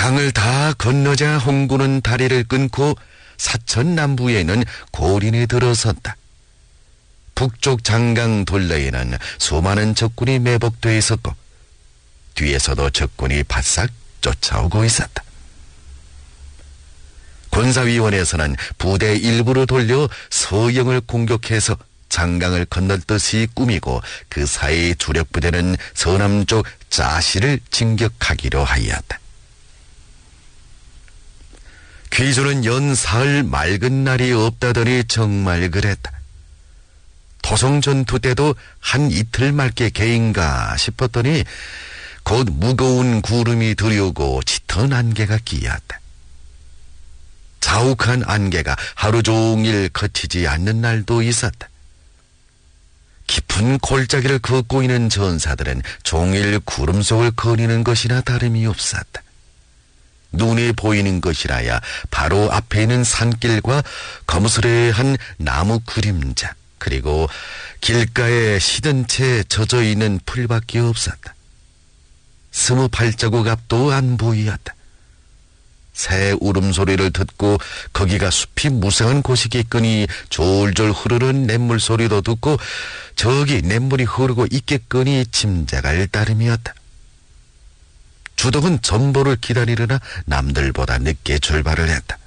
강을 다 건너자 홍구는 다리를 끊고 사천 남부에 있는 고린에 들어섰다. 북쪽 장강 둘레에는 수많은 적군이 매복되어 있었고 뒤에서도 적군이 바싹 쫓아오고 있었다. 군사위원회에서는 부대 일부를 돌려 서영을 공격해서 장강을 건널 듯이 꾸미고 그 사이 주력 부대는 서남쪽 자시를 진격하기로 하였다. 귀조는 연 사흘 맑은 날이 없다더니 정말 그랬다. 토성 전투 때도 한 이틀 맑게 개인가 싶었더니 곧 무거운 구름이 들이오고 짙은 안개가 끼었다. 자욱한 안개가 하루 종일 거치지 않는 날도 있었다. 깊은 골짜기를 걷고 있는 전사들은 종일 구름 속을 거니는 것이나 다름이 없었다. 눈에 보이는 것이라야 바로 앞에 있는 산길과 거무스레한 나무 그림자, 그리고 길가에 시든 채 젖어 있는 풀밖에 없었다. 28자국 앞도 안 보이었다. 새 울음소리를 듣고 거기가 숲이 무성한 곳이겠거니 졸졸 흐르는 냇물 소리도 듣고 저기 냇물이 흐르고 있겠거니 짐작할 따름이었다. 주덕은 전보를 기다리려나 남들보다 늦게 출발을 했다.